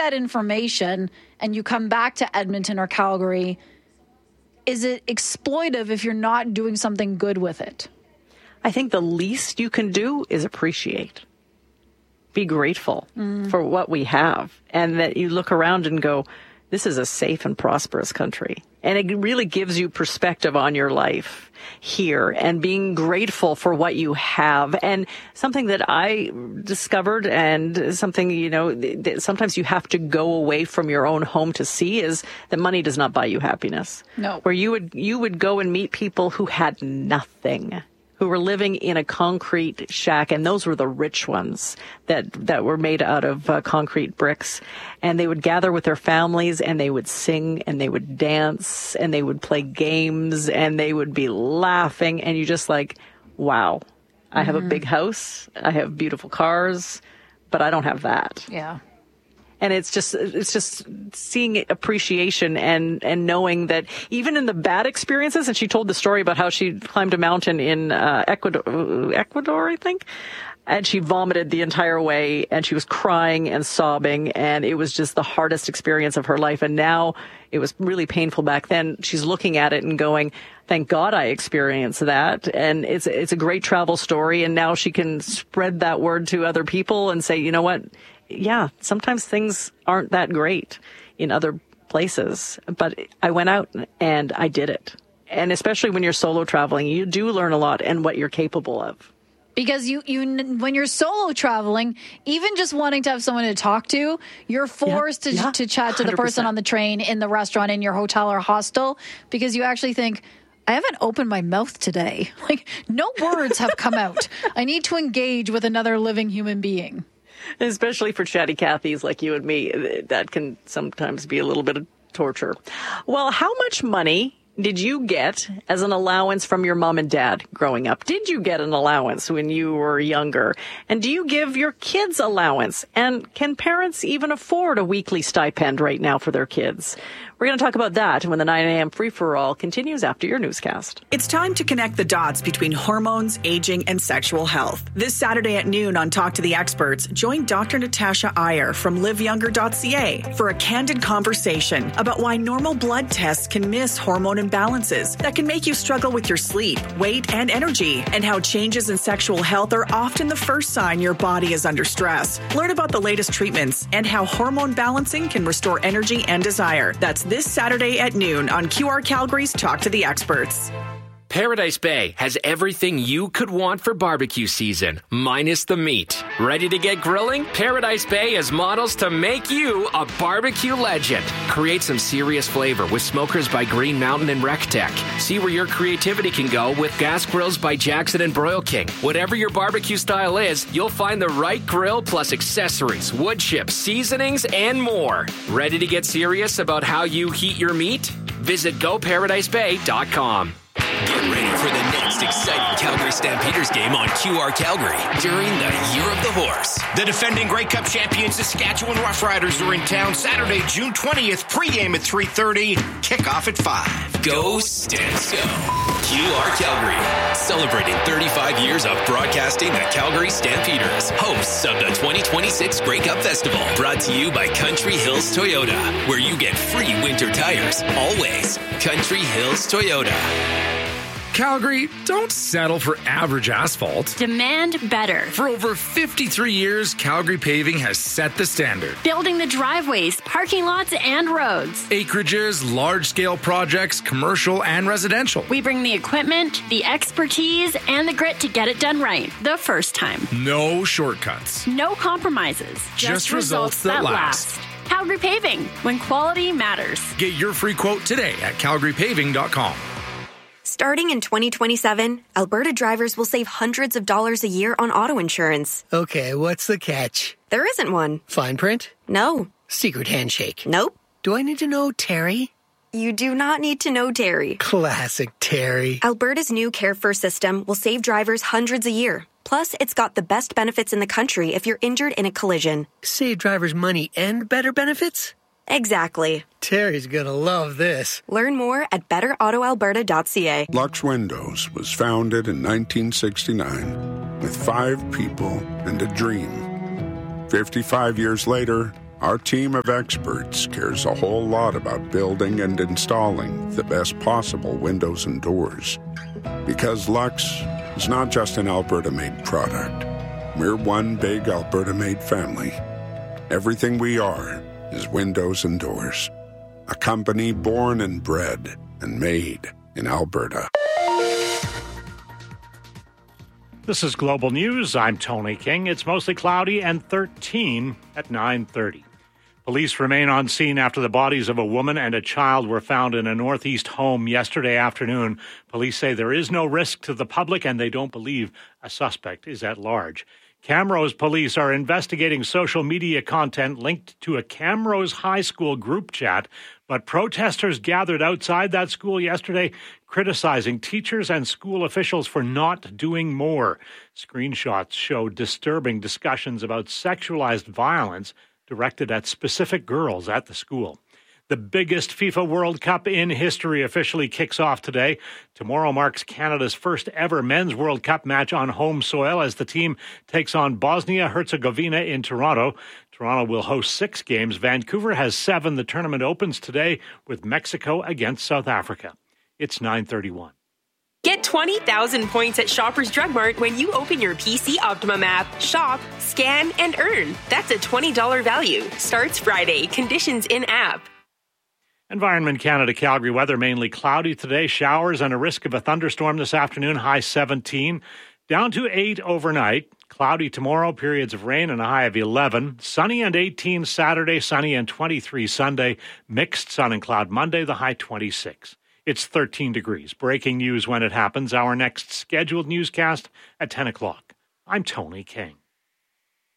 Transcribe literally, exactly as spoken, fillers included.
that information and you come back to Edmonton or Calgary, is it exploitive if you're not doing something good with it? I think the least you can do is appreciate. Be grateful mm. for what we have, and that you look around and go, this is a safe and prosperous country. And it really gives you perspective on your life here and being grateful for what you have. And something that I discovered, and something, you know, that sometimes you have to go away from your own home to see, is that money does not buy you happiness. No. Where you would, you would go and meet people who had nothing, who were living in a concrete shack, and those were the rich ones that that were made out of uh, concrete bricks. And they would gather with their families, and they would sing, and they would dance, and they would play games, and they would be laughing. And you just like, wow, I mm-hmm. have a big house, I have beautiful cars, but I don't have that. Yeah. And it's just, it's just seeing appreciation and, and knowing that even in the bad experiences, and she told the story about how she climbed a mountain in uh, Ecuador, Ecuador, I think, and she vomited the entire way, and she was crying and sobbing, and it was just the hardest experience of her life. And now it was really painful back then. She's looking at it and going, thank God I experienced that. And it's, it's a great travel story. And now she can spread that word to other people and say, you know what? Yeah, sometimes things aren't that great in other places, but I went out and I did it. And especially when you're solo traveling, you do learn a lot and what you're capable of. Because you, you, when you're solo traveling, even just wanting to have someone to talk to, you're forced yeah, to, yeah, to chat to one hundred percent. the person on the train, in the restaurant, in your hotel or hostel, because you actually think, I haven't opened my mouth today. Like, no words have come out. I need to engage with another living human being. Especially for chatty Cathys like you and me, that can sometimes be a little bit of torture. Well, how much money did you get as an allowance from your mom and dad growing up? Did you get an allowance when you were younger? And do you give your kids allowance? And can parents even afford a weekly stipend right now for their kids? We're going to talk about that when the nine a.m. free-for-all continues after your newscast. It's time to connect the dots between hormones, aging, and sexual health. This Saturday at noon on Talk to the Experts, join Doctor Natasha Iyer from live younger dot c a for a candid conversation about why normal blood tests can miss hormone imbalances that can make you struggle with your sleep, weight, and energy, and how changes in sexual health are often the first sign your body is under stress. Learn about the latest treatments and how hormone balancing can restore energy and desire. That's this Saturday at noon on Q R Calgary's Talk to the Experts. Paradise Bay has everything you could want for barbecue season, minus the meat. Ready to get grilling? Paradise Bay has models to make you a barbecue legend. Create some serious flavor with smokers by Green Mountain and RecTech. See where your creativity can go with gas grills by Jackson and Broil King. Whatever your barbecue style is, you'll find the right grill plus accessories, wood chips, seasonings, and more. Ready to get serious about how you heat your meat? Visit go paradise bay dot com. Get ready for the next exciting Calgary Stampeders game on Q R Calgary during the Year of the Horse. The defending Grey Cup champions Saskatchewan Roughriders are in town Saturday, June twentieth. Pregame at three thirty. Kickoff at five. Go Stamps Go. Q R Calgary, celebrating thirty-five years of broadcasting the Calgary Stampeders, hosts of the twenty twenty-six Grey Cup Festival. Brought to you by Country Hills Toyota, where you get free winter tires. Always Country Hills Toyota. Calgary, don't settle for average asphalt. Demand better. For over fifty-three years, Calgary Paving has set the standard. Building the driveways, parking lots, and roads. Acreages, large-scale projects, commercial and residential. We bring the equipment, the expertise, and the grit to get it done right the first time. No shortcuts. No compromises. Just, Just results, results that, that last. last. Calgary Paving, when quality matters. Get your free quote today at calgary paving dot com. Starting in twenty twenty-seven, Alberta drivers will save hundreds of dollars a year on auto insurance. Okay, what's the catch? There isn't one. Fine print? No. Secret handshake? Nope. Do I need to know Terry? You do not need to know Terry. Classic Terry. Alberta's new Care First system will save drivers hundreds a year. Plus, it's got the best benefits in the country if you're injured in a collision. Save drivers money and better benefits? Exactly. Terry's gonna love this. Learn more at better auto alberta dot c a. Lux Windows was founded in nineteen sixty-nine with five people and a dream. fifty-five years later, Our team of experts cares a whole lot about building and installing the best possible windows and doors. Because Lux is not just an Alberta-made product. We're one big Alberta-made family. Everything we are is windows and doors. A company born and bred and made in Alberta. This is Global News. I'm Tony King. It's mostly cloudy and thirteen at nine thirty. Police remain on scene after the bodies of a woman and a child were found in a northeast home yesterday afternoon. Police say there is no risk to the public and they don't believe a suspect is at large. Camrose police are investigating social media content linked to a Camrose High School group chat, but protesters gathered outside that school yesterday criticizing teachers and school officials for not doing more. Screenshots show disturbing discussions about sexualized violence directed at specific girls at the school. The biggest FIFA World Cup in history officially kicks off today. Tomorrow marks Canada's first ever men's World Cup match on home soil as the team takes on Bosnia-Herzegovina in Toronto. Toronto will host six games. Vancouver has seven. The tournament opens today with Mexico against South Africa. It's nine thirty-one. Get twenty thousand points at Shoppers Drug Mart when you open your P C Optimum app. Shop, scan, and earn. That's a twenty dollars value. Starts Friday. Conditions in-app. Environment Canada Calgary weather mainly cloudy today. Showers and a risk of a thunderstorm this afternoon. High seventeen. Down to eight overnight. Cloudy tomorrow. Periods of rain and a high of eleven. Sunny and eighteen Saturday. Sunny and twenty-three Sunday. Mixed sun and cloud Monday. The high twenty-six. It's thirteen degrees. Breaking news when it happens. Our next scheduled newscast at ten o'clock. I'm Tony King.